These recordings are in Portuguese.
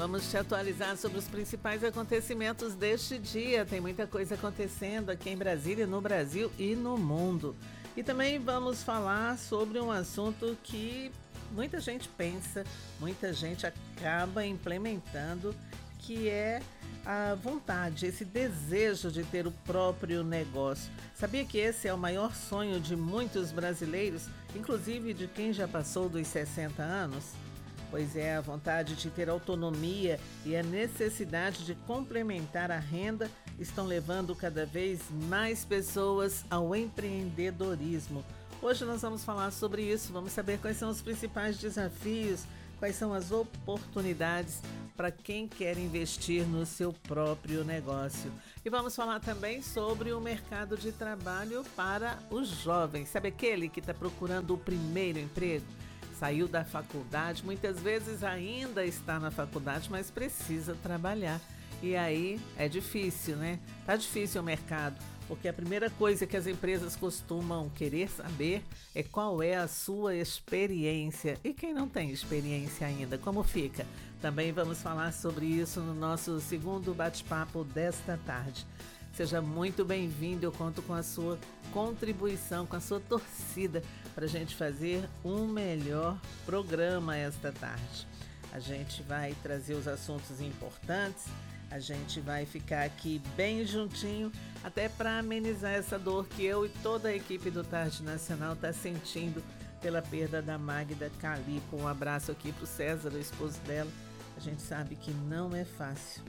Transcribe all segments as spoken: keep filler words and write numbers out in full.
Vamos te atualizar sobre os principais acontecimentos deste dia. Tem muita coisa acontecendo aqui em Brasília, no Brasil e no mundo. E também vamos falar sobre um assunto que muita gente pensa, muita gente acaba implementando, que é a vontade, esse desejo de ter o próprio negócio. Sabia que esse é o maior sonho de muitos brasileiros, inclusive de quem já passou dos sessenta anos? Pois é, a vontade de ter autonomia e a necessidade de complementar a renda estão levando cada vez mais pessoas ao empreendedorismo. Hoje nós vamos falar sobre isso, vamos saber quais são os principais desafios, quais são as oportunidades para quem quer investir no seu próprio negócio. E vamos falar também sobre o mercado de trabalho para os jovens. Sabe aquele que está procurando o primeiro emprego? Saiu da faculdade, muitas vezes ainda está na faculdade, mas precisa trabalhar. E aí é difícil, né? Tá difícil o mercado, porque a primeira coisa que as empresas costumam querer saber é qual é a sua experiência. E quem não tem experiência ainda, como fica? Também vamos falar sobre isso no nosso segundo bate-papo desta tarde. Seja muito bem-vindo, eu conto com a sua contribuição, com a sua torcida para a gente fazer um melhor programa esta tarde. A gente vai trazer os assuntos importantes, a gente vai ficar aqui bem juntinho, até para amenizar essa dor que eu e toda a equipe do Tarde Nacional está sentindo pela perda da Magda Calico. Um abraço aqui para o César, o esposo dela. A gente sabe que não é fácil.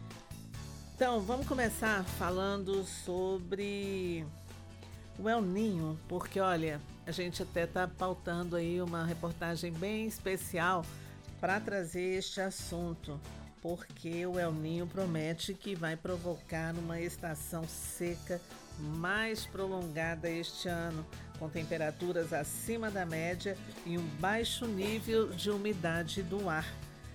Então, vamos começar falando sobre o El Niño, porque, olha, a gente até está pautando aí uma reportagem bem especial para trazer este assunto, porque o El Niño promete que vai provocar uma estação seca mais prolongada este ano, com temperaturas acima da média e um baixo nível de umidade do ar.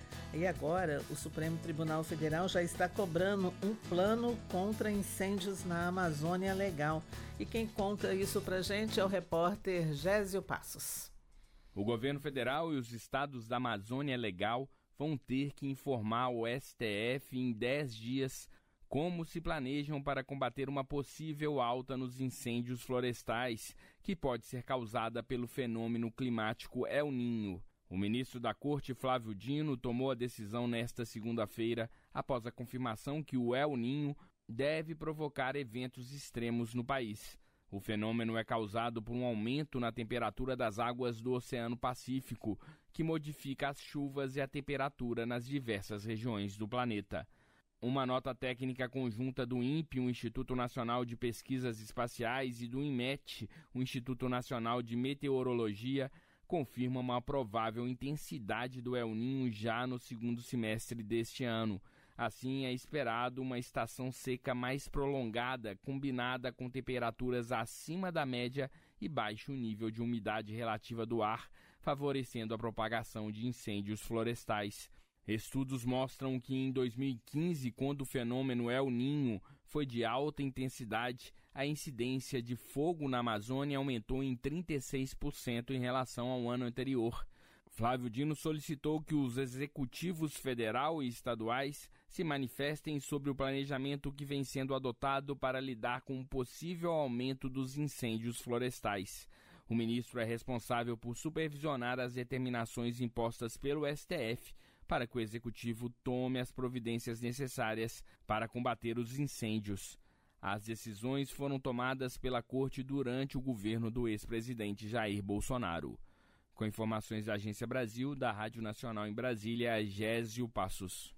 E agora, o Supremo Tribunal Federal já está cobrando um plano contra incêndios na Amazônia Legal. E quem conta isso pra gente é o repórter Gésio Passos. O governo federal e os estados da Amazônia Legal vão ter que informar o S T F em dez dias como se planejam para combater uma possível alta nos incêndios florestais, que pode ser causada pelo fenômeno climático El Niño. O ministro da Corte, Flávio Dino, tomou a decisão nesta segunda-feira após a confirmação que o El Niño deve provocar eventos extremos no país. O fenômeno é causado por um aumento na temperatura das águas do Oceano Pacífico, que modifica as chuvas e a temperatura nas diversas regiões do planeta. Uma nota técnica conjunta do INPE, o Instituto Nacional de Pesquisas Espaciais, e do INMET, o Instituto Nacional de Meteorologia, confirma uma provável intensidade do El Niño já no segundo semestre deste ano. Assim, é esperado uma estação seca mais prolongada, combinada com temperaturas acima da média e baixo nível de umidade relativa do ar, favorecendo a propagação de incêndios florestais. Estudos mostram que em dois mil e quinze, quando o fenômeno El Niño foi de alta intensidade, a incidência de fogo na Amazônia aumentou em trinta e seis por cento em relação ao ano anterior. Flávio Dino solicitou que os executivos federal e estaduais se manifestem sobre o planejamento que vem sendo adotado para lidar com o possível aumento dos incêndios florestais. O ministro é responsável por supervisionar as determinações impostas pelo S T F para que o executivo tome as providências necessárias para combater os incêndios. As decisões foram tomadas pela Corte durante o governo do ex-presidente Jair Bolsonaro. Com informações da Agência Brasil, da Rádio Nacional em Brasília, Gésio Passos.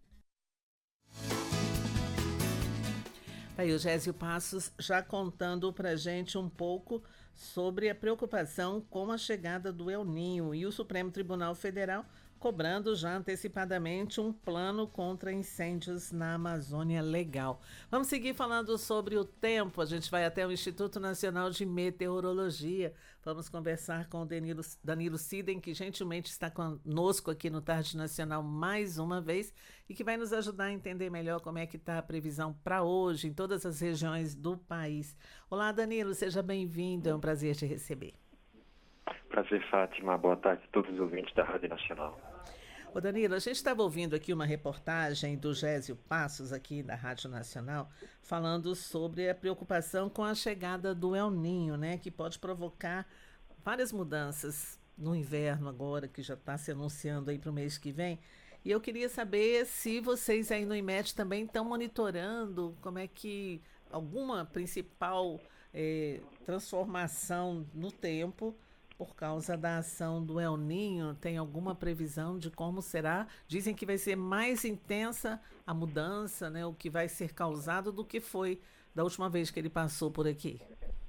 Aí o Gésio Passos já contando pra gente um pouco sobre a preocupação com a chegada do El Niño e o Supremo Tribunal Federal cobrando já antecipadamente um plano contra incêndios na Amazônia Legal. Vamos seguir falando sobre o tempo. A gente vai até o Instituto Nacional de Meteorologia. Vamos conversar com o Danilo, Danilo Siden, que gentilmente está conosco aqui no Tarde Nacional mais uma vez e que vai nos ajudar a entender melhor como é que está a previsão para hoje em todas as regiões do país. Olá, Danilo, seja bem-vindo. É um prazer te receber. Prazer, Fátima. Boa tarde a todos os ouvintes da Rádio Nacional. Ô Danilo, a gente estava ouvindo aqui uma reportagem do Gésio Passos, aqui da Rádio Nacional, falando sobre a preocupação com a chegada do El Niño, né, que pode provocar várias mudanças no inverno agora, que já está se anunciando aí para o mês que vem. E eu queria saber se vocês aí no IMET também estão monitorando como é que alguma principal eh, transformação no tempo por causa da ação do El Niño, tem alguma previsão de como será? Dizem que vai ser mais intensa a mudança, né, o que vai ser causado do que foi da última vez que ele passou por aqui.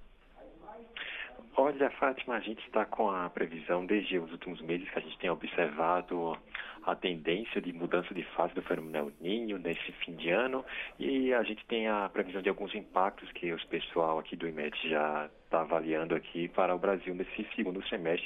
Olha, Fátima, a gente está com a previsão desde os últimos meses que a gente tem observado a tendência de mudança de fase do fenômeno El Niño nesse fim de ano, e a gente tem a previsão de alguns impactos que o pessoal aqui do IMET já está avaliando aqui para o Brasil nesse segundo semestre